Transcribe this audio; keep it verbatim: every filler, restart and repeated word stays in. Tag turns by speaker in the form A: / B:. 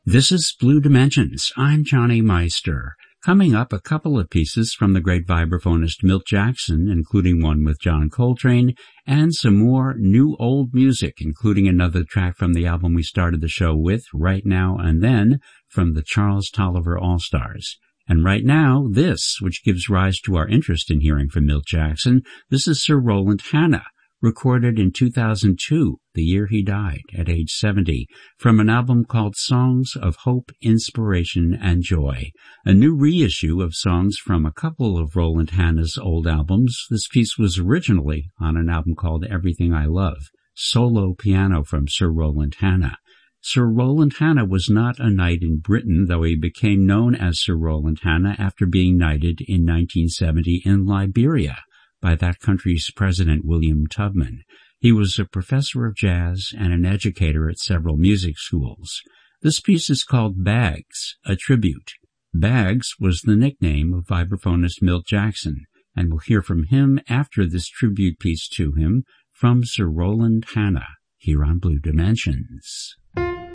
A: This is Blue Dimensions. I'm Johnny Meister. Coming up, a couple of pieces from the great vibraphonist Milt Jackson, including one with John Coltrane, and some more new old music, including another track from the album we started the show with, Right Now and Then, from the Charles Tolliver All-Stars. And right now, this, which gives rise to our interest in hearing from Milt Jackson, this is Sir Roland Hanna, recorded in two thousand two, the year he died, at age seventy, from an album called Songs of Hope, Inspiration, and Joy, a new reissue of songs from a couple of Roland Hanna's old albums. This piece was originally on an album called Everything I Love, solo piano from Sir Roland Hanna. Sir Roland Hanna was not a knight in Britain, though he became known as Sir Roland Hanna after being knighted in nineteen seventy in Liberia by that country's President William Tubman. He was a professor of jazz and an educator at several music schools. This piece is called Bags, a tribute. Bags was the nickname of vibraphonist Milt Jackson, and we'll hear from him after this tribute piece to him from Sir Roland Hanna here on Blue Dimensions.